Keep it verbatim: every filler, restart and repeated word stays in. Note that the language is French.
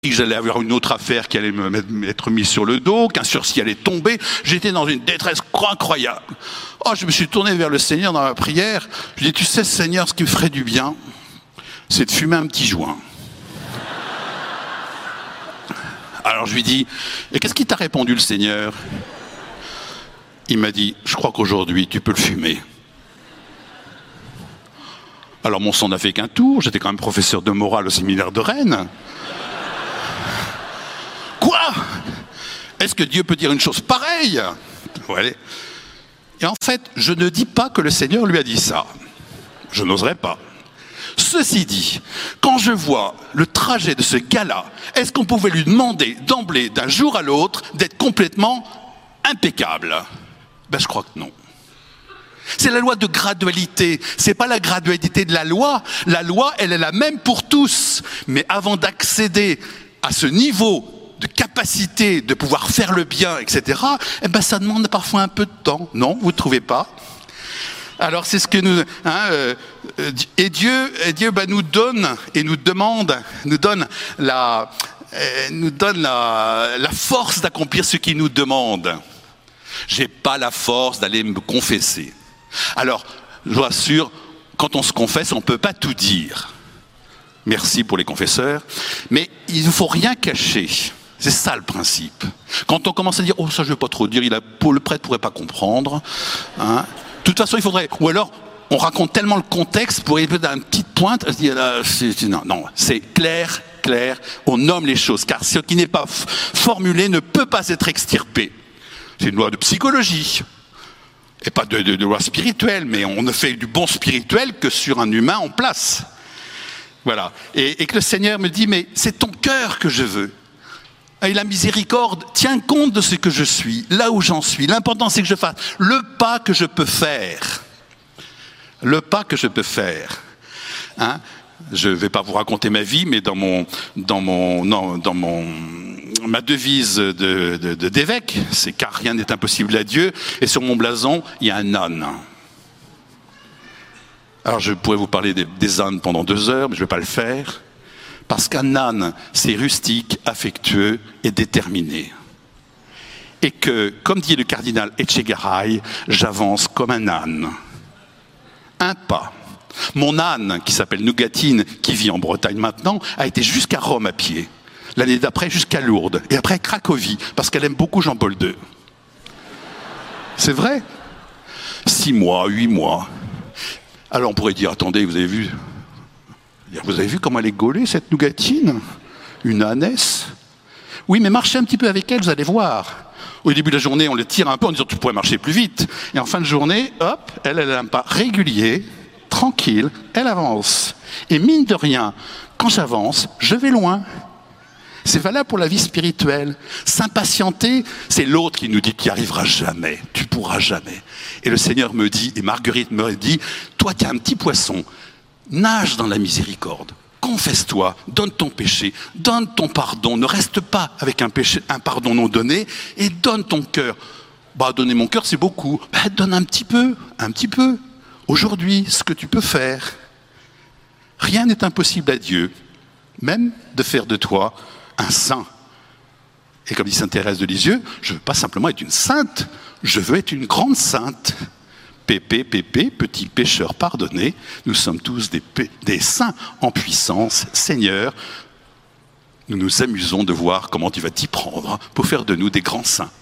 que j'allais avoir une autre affaire qui allait m'être mise sur le dos, qu'un sursis allait tomber. J'étais dans une détresse incroyable. Oh, je me suis tourné vers le Seigneur dans la prière. Je lui ai dit, tu sais, Seigneur, ce qui me ferait du bien, c'est de fumer un petit joint. Alors je lui dis, et qu'est-ce qui t'a répondu, le Seigneur? Il m'a dit, je crois qu'aujourd'hui, tu peux le fumer. Alors mon sang n'a fait qu'un tour, j'étais quand même professeur de morale au séminaire de Rennes. Quoi? Est-ce que Dieu peut dire une chose pareille? Ouais. Et en fait, je ne dis pas que le Seigneur lui a dit ça. Je n'oserais pas. Ceci dit, quand je vois le trajet de ce gars-là, est-ce qu'on pouvait lui demander d'emblée, d'un jour à l'autre, d'être complètement impeccable? Ben, je crois que non. C'est la loi de gradualité. C'est pas la gradualité de la loi. La loi, elle est la même pour tous. Mais avant d'accéder à ce niveau de capacité de pouvoir faire le bien, et cetera, eh ben, ça demande parfois un peu de temps. Non, vous ne trouvez pas? Alors c'est ce que nous... Hein, euh, et Dieu, et Dieu ben, nous donne et nous demande, nous donne la, euh, nous donne la, la force d'accomplir ce qu'il nous demande. J'ai pas la force d'aller me confesser. Alors, je vous assure, quand on se confesse, on ne peut pas tout dire. Merci pour les confesseurs. Mais il ne faut rien cacher. C'est ça le principe. Quand on commence à dire « Oh, ça je ne veux pas trop dire, il a, le prêtre ne pourrait pas comprendre. Hein ». De toute façon, il faudrait... Ou alors, on raconte tellement le contexte pour éviter une petite pointe. Se dire, là, c'est, non, non, c'est clair, clair. On nomme les choses. Car ce qui n'est pas f- formulé ne peut pas être extirpé. C'est une loi de psychologie. Et pas de, de, de loi spirituelle. Mais on ne fait du bon spirituel que sur un humain en place. Voilà. Et, et que le Seigneur me dit, mais c'est ton cœur que je veux. Et la miséricorde tient compte de ce que je suis, là où j'en suis. L'important, c'est que je fasse le pas que je peux faire. Le pas que je peux faire. Hein? Je ne vais pas vous raconter ma vie, mais dans mon, dans mon, non, dans mon, ma devise de, de, de, d'évêque, c'est car rien n'est impossible à Dieu. Et sur mon blason, il y a un âne. Alors, je pourrais vous parler des, des ânes pendant deux heures, mais je ne vais pas le faire. Parce qu'un âne, c'est rustique, affectueux et déterminé. Et que, comme dit le cardinal Etchegaray, j'avance comme un âne. Un pas. Mon âne, qui s'appelle Nougatine, qui vit en Bretagne maintenant, a été jusqu'à Rome à pied. L'année d'après, jusqu'à Lourdes. Et après, Cracovie, parce qu'elle aime beaucoup Jean-Paul deux. C'est vrai. Six mois, huit mois. Alors on pourrait dire, attendez, vous avez vu... Vous avez vu comment elle est gaulée, cette Nougatine? Une ânesse? Oui, mais marchez un petit peu avec elle, vous allez voir. Au début de la journée, on le tire un peu en disant « tu pourrais marcher plus vite ». Et en fin de journée, hop, elle, elle a un pas régulier, tranquille, elle avance. Et mine de rien, quand j'avance, je vais loin. C'est valable pour la vie spirituelle. S'impatienter, c'est l'autre qui nous dit « tu n'y arriveras jamais, tu ne pourras jamais ». Et le Seigneur me dit, et Marguerite me dit « toi, tu es un petit poisson ». Nage dans la miséricorde, confesse-toi, donne ton péché, donne ton pardon, ne reste pas avec un péché, un pardon non donné, et donne ton cœur. Bah, donner mon cœur, c'est beaucoup. Bah, donne un petit peu, un petit peu. Aujourd'hui, ce que tu peux faire. Rien n'est impossible à Dieu, même de faire de toi un saint. Et comme dit sainte Thérèse de Lisieux, je ne veux pas simplement être une sainte, je veux être une grande sainte. Pépé, pépé, petit pécheur pardonné, nous sommes tous des, des saints en puissance. Seigneur, nous nous amusons de voir comment tu vas t'y prendre pour faire de nous des grands saints.